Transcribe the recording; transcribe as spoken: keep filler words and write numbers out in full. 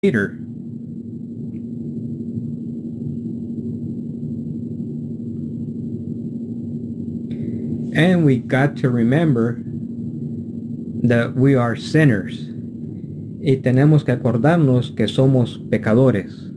Peter. And we got to remember that we are sinners. Y tenemos que acordarnos que somos pecadores.